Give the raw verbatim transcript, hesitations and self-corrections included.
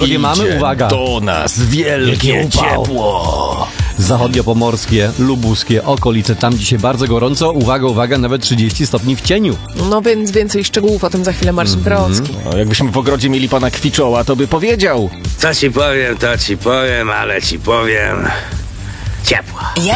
zachodzie mamy, uwaga, do nas wielkie ciepło. Zachodniopomorskie, lubuskie okolice, tam dzisiaj bardzo gorąco, uwaga, uwaga, nawet trzydzieści stopni w cieniu. No więc więcej szczegółów o tym za chwilę Marcin Procki. No, jakbyśmy w ogrodzie mieli pana Kwiczoła, to by powiedział. Co ci powiem, to ci powiem, ale ci powiem ciepło.